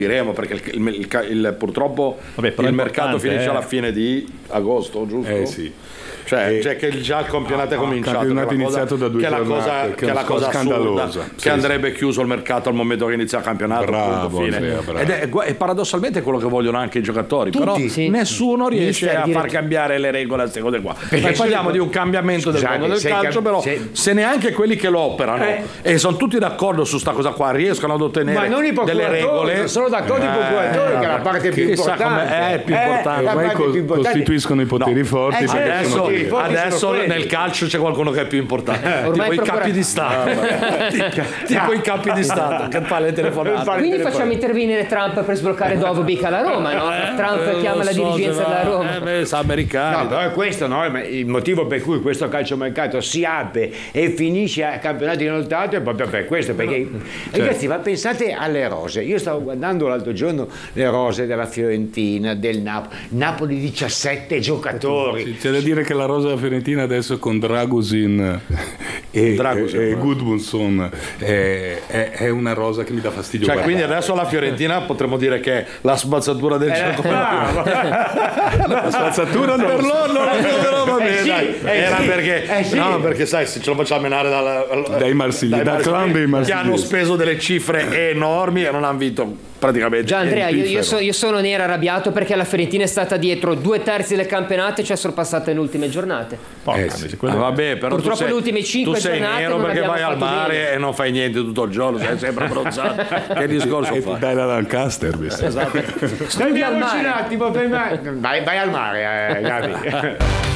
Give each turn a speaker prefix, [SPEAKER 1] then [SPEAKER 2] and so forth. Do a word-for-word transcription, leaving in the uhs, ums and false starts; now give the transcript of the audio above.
[SPEAKER 1] diremo perché il, il, il, il, purtroppo
[SPEAKER 2] Vabbè,
[SPEAKER 1] il mercato finisce
[SPEAKER 2] eh.
[SPEAKER 1] alla fine di agosto, giusto?
[SPEAKER 3] Eh sì.
[SPEAKER 1] Cioè,
[SPEAKER 3] Eh,
[SPEAKER 1] cioè che già il campionato
[SPEAKER 3] ah,
[SPEAKER 1] è cominciato,
[SPEAKER 3] il campionato
[SPEAKER 1] che è la
[SPEAKER 3] iniziato
[SPEAKER 1] cosa,
[SPEAKER 3] da due
[SPEAKER 1] che è la cosa,
[SPEAKER 3] giornate,
[SPEAKER 1] che
[SPEAKER 3] che
[SPEAKER 1] è
[SPEAKER 3] è
[SPEAKER 1] la
[SPEAKER 3] una
[SPEAKER 1] cosa
[SPEAKER 3] cosa
[SPEAKER 1] assurda,
[SPEAKER 3] scandalosa.
[SPEAKER 1] che
[SPEAKER 3] Sì,
[SPEAKER 1] andrebbe chiuso il mercato al momento che inizia il campionato.
[SPEAKER 3] Bravo,
[SPEAKER 1] punto, fine.
[SPEAKER 3] Andrea, bravo.
[SPEAKER 1] Ed è, è paradossalmente quello che vogliono anche i giocatori,
[SPEAKER 4] Tutti,
[SPEAKER 1] però
[SPEAKER 4] sì.
[SPEAKER 1] nessuno riesce
[SPEAKER 4] Mister,
[SPEAKER 1] a far
[SPEAKER 4] direttore.
[SPEAKER 1] cambiare le regole a queste cose qua.
[SPEAKER 4] Perché
[SPEAKER 1] Noi parliamo
[SPEAKER 4] se-
[SPEAKER 1] di un cambiamento del
[SPEAKER 4] Scusate,
[SPEAKER 1] mondo del
[SPEAKER 4] se
[SPEAKER 1] calcio,
[SPEAKER 4] cam-
[SPEAKER 1] però
[SPEAKER 4] se-
[SPEAKER 1] se neanche quelli che lo operano
[SPEAKER 4] Eh.
[SPEAKER 1] e sono tutti d'accordo su sta cosa qua riescono ad ottenere
[SPEAKER 4] Ma non i
[SPEAKER 1] delle
[SPEAKER 4] procuratori,
[SPEAKER 1] regole,
[SPEAKER 4] sono d'accordo i procuratori, che è la parte più
[SPEAKER 1] chissà
[SPEAKER 4] importante.
[SPEAKER 1] come è più importante.
[SPEAKER 4] la
[SPEAKER 3] Ormai
[SPEAKER 4] parte
[SPEAKER 3] co-
[SPEAKER 4] più importante.
[SPEAKER 3] costituiscono i poteri
[SPEAKER 4] No.
[SPEAKER 3] forti
[SPEAKER 4] Eh,
[SPEAKER 3] perché
[SPEAKER 4] certo.
[SPEAKER 1] Adesso,
[SPEAKER 3] sono
[SPEAKER 4] sì, forti
[SPEAKER 1] adesso
[SPEAKER 4] sono quelli.
[SPEAKER 1] nel calcio c'è qualcuno che è più importante,
[SPEAKER 5] Ormai
[SPEAKER 1] tipo i
[SPEAKER 5] procura-
[SPEAKER 1] capi di Stato, tipo, tipo i capi di Stato che fa le telefonate.
[SPEAKER 5] Quindi facciamo intervenire Trump per sbloccare Dovbyk alla Roma, no? Trump
[SPEAKER 1] Eh,
[SPEAKER 5] chiama
[SPEAKER 1] lo
[SPEAKER 5] la
[SPEAKER 1] so,
[SPEAKER 5] dirigenza
[SPEAKER 1] se va-
[SPEAKER 5] della Roma.
[SPEAKER 1] Eh, beh, sa americani.
[SPEAKER 4] No, però è questo, no? Il motivo per cui questo calciomercato si apre e finisce a campionato inoltrato è proprio per questo, perché ragazzi, ma pensate alle rose. Io stavo guardando l'altro giorno le rose della Fiorentina, del Napoli, Napoli diciassette giocatori.
[SPEAKER 3] C'è da dire che la rosa della Fiorentina adesso con Dragusin e,
[SPEAKER 1] Dragusin,
[SPEAKER 3] e, e
[SPEAKER 1] ma-
[SPEAKER 3] Gudmundsson è, è, è una rosa che mi dà fastidio.
[SPEAKER 1] Cioè,
[SPEAKER 3] guardare.
[SPEAKER 1] quindi adesso la Fiorentina potremmo dire che è la spazzatura del gioco.
[SPEAKER 3] la spazzatura non
[SPEAKER 1] Per
[SPEAKER 3] lo so.
[SPEAKER 1] loro non però va bene,
[SPEAKER 4] Eh sì,
[SPEAKER 1] dai.
[SPEAKER 4] eh
[SPEAKER 1] Era
[SPEAKER 4] sì,
[SPEAKER 1] perché
[SPEAKER 4] eh sì.
[SPEAKER 1] no, perché sai, se ce lo facciamo menare dalla,
[SPEAKER 3] Dai Marsigli, dal clan dei
[SPEAKER 1] che
[SPEAKER 3] Marsigli.
[SPEAKER 1] hanno speso delle cifre enormi e non hanno vinto praticamente.
[SPEAKER 5] Già Andrea,
[SPEAKER 1] il
[SPEAKER 5] io, io,
[SPEAKER 1] piffero.
[SPEAKER 5] so- io sono nero arrabbiato perché la Fiorentina è stata dietro due terzi del campionato e ci ha sorpassato nelle ultime giornate.
[SPEAKER 2] Porca
[SPEAKER 3] Eh,
[SPEAKER 2] miseria,
[SPEAKER 3] sì.
[SPEAKER 2] quello-
[SPEAKER 1] Ah, vabbè, però
[SPEAKER 5] Purtroppo
[SPEAKER 1] tu sei,
[SPEAKER 5] le ultime cinque
[SPEAKER 1] tu sei
[SPEAKER 5] giornate
[SPEAKER 1] nero
[SPEAKER 5] non
[SPEAKER 1] perché
[SPEAKER 5] abbiamo
[SPEAKER 1] vai al
[SPEAKER 5] fatto
[SPEAKER 1] mare
[SPEAKER 5] bene.
[SPEAKER 1] e non fai niente tutto il giorno, sei sempre abbronzato. Che discorso
[SPEAKER 3] E
[SPEAKER 1] fai?
[SPEAKER 3] dai la Lancaster, visto.
[SPEAKER 5] Studi al
[SPEAKER 4] Fermiamoci un
[SPEAKER 5] mare.
[SPEAKER 4] attimo, ferma- vai, vai al mare, eh, Gabi.